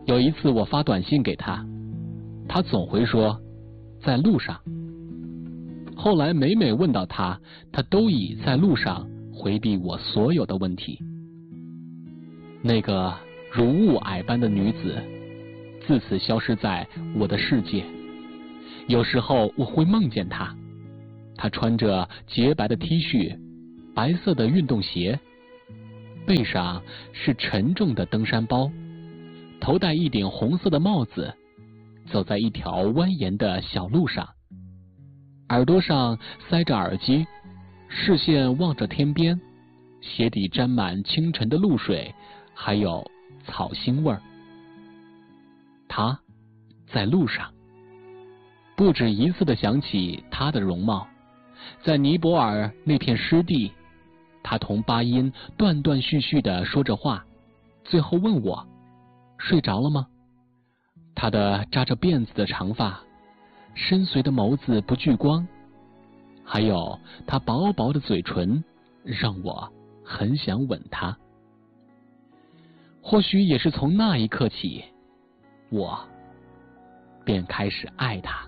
有一次我发短信给他，他总会说在路上。后来每每问到他，他都以在路上回避我所有的问题。那个如雾霭般的女子自此消失在我的世界。有时候我会梦见她，她穿着洁白的 T 恤，白色的运动鞋，背上是沉重的登山包，头戴一顶红色的帽子，走在一条蜿蜒的小路上，耳朵上塞着耳机，视线望着天边，鞋底沾满清晨的露水，还有草腥味儿。他在路上，不止一次地想起他的容貌。在尼泊尔那片湿地，他同巴音断断续续地说着话，最后问我睡着了吗？他的扎着辫子的长发，深邃的眸子不聚光，还有他薄薄的嘴唇，让我很想吻他。或许也是从那一刻起，我便开始爱他。